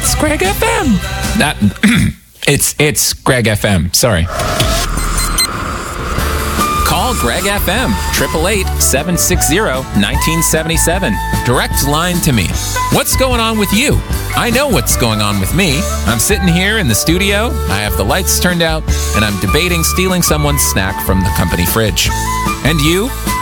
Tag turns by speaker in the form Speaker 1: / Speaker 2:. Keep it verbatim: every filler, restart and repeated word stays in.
Speaker 1: It's Greg F M. That, it's, it's Greg F M. Sorry. Call Greg F M, eight eight eight, seven six zero, one nine seven seven. Direct line to me. What's going on with you? I know what's going on with me. I'm sitting here in the studio, I have the lights turned out, and I'm debating stealing someone's snack from the company fridge. And you?